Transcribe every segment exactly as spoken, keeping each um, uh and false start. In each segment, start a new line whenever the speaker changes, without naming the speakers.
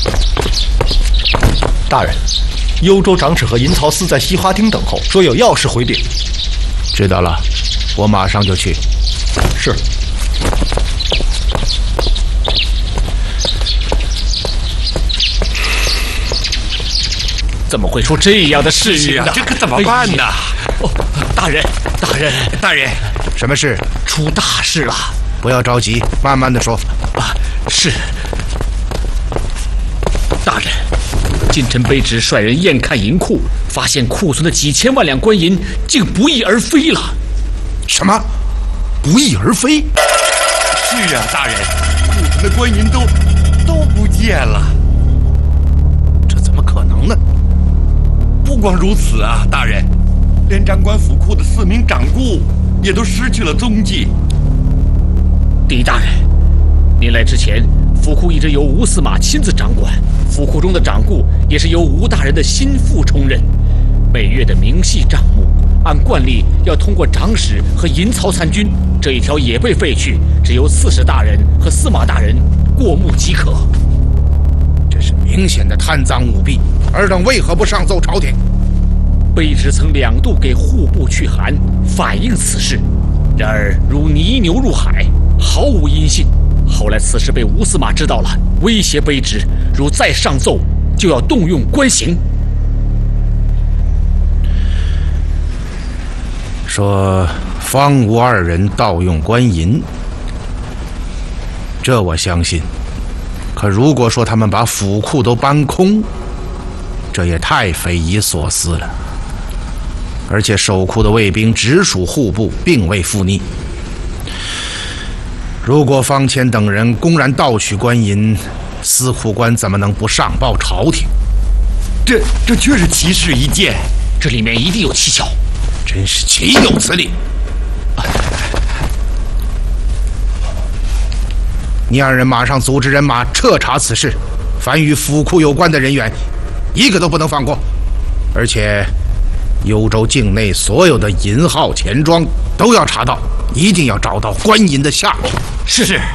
大人，幽州长史和银曹司在西花厅等候，说有要事回禀。
知道了，我马上就去。
是。
怎么会出这样的事情呢？
这可怎么办呢？
哦，大人，大人，
大人，
什么事？
出大事了！
不要着急，慢慢的说。
啊，是。大人，近臣卑职率人验看银库，发现库存的几千万两官银竟不翼而飞了。
什么？不翼而飞？
是啊，大人，库存的官银都都不见了。
这怎么可能呢？
不光如此啊，大人，连掌管府库的四名掌顾也都失去了踪迹。
狄大人，您来之前，府库一直由吴司马亲自掌管，府库中的掌顾也是由吴大人的心腹充任。每月的明细账目，按惯例要通过长史和银曹参军，这一条也被废去，只由刺史大人和司马大人过目即可。
这是明显的贪赃舞弊，尔等为何不上奏朝廷？
卑职曾两度给户部去函反映此事，然而如泥牛入海，毫无音信。后来此事被吴司马知道了，威胁卑职，如再上奏，就要动用官刑。
说方吴二人盗用官银，这我相信。可如果说他们把府库都搬空，这也太匪夷所思了。而且守库的卫兵直属户部，并未附逆。如果方谦等人公然盗取官银，司库官怎么能不上报朝廷？
这这却是奇事一件，
这里面一定有蹊跷，
真是岂有此理！你二人马上组织人马彻查此事，凡与府库有关的人员，一个都不能放过。而且，幽州境内所有的银号钱庄都要查到，一定要找到官银的下落。
是是。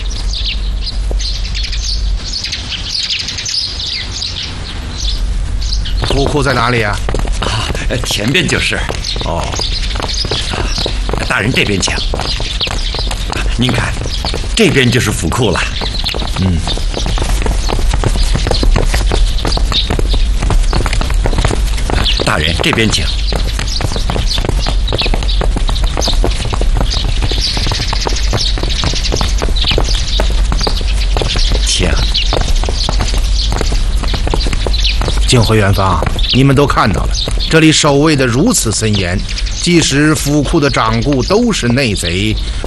府库在哪里啊？
啊，前边就是。
哦，
大人这边请。您看，这边就是府库了。
嗯。
大人这边请。请。
敬回元芳，你们都看到了，这里守卫的如此森严，即使府库的掌顾都是内贼，